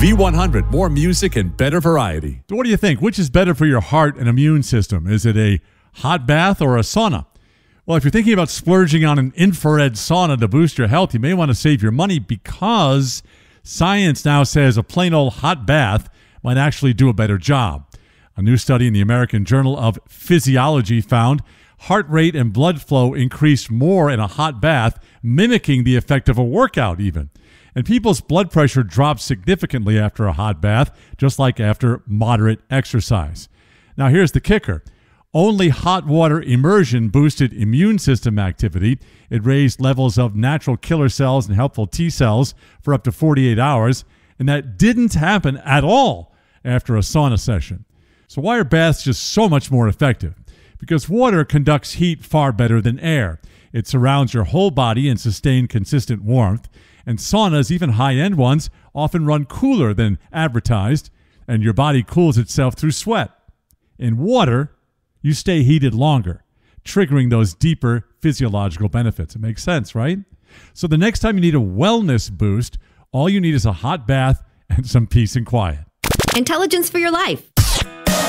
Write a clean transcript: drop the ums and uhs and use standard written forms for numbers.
V100, more music and better variety. So what do you think? Which is better for your heart and immune system? Is it a hot bath or a sauna? Well, if you're thinking about splurging on an infrared sauna to boost your health, you may want to save your money because science now says a plain old hot bath might actually do a better job. A new study in the American Journal of Physiology found heart rate and blood flow increased more in a hot bath, mimicking the effect of a workout even. And people's blood pressure dropped significantly after a hot bath, just like after moderate exercise. Now here's the kicker. Only hot water immersion boosted immune system activity. It raised levels of natural killer cells and helpful T cells for up to 48 hours, and that didn't happen at all after a sauna session. So why are baths just so much more effective? Because water conducts heat far better than air. It surrounds your whole body and sustains consistent warmth. And saunas, even high-end ones, often run cooler than advertised, and your body cools itself through sweat. In water, you stay heated longer, triggering those deeper physiological benefits. It makes sense, right? So the next time you need a wellness boost, all you need is a hot bath and some peace and quiet. Intelligence for your life.